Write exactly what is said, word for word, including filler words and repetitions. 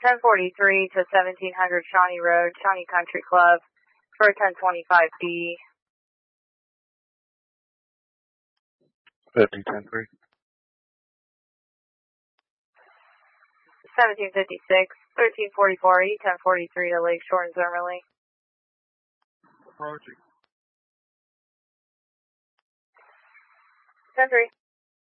ten forty-three to seventeen hundred Shawnee Road, Shawnee Country Club, for ten twenty-five B. fifty, ten three. seventeen fifty-six, thirteen forty-four E, ten forty-three to Lakeshore and Zermerly. Approaching. ten three.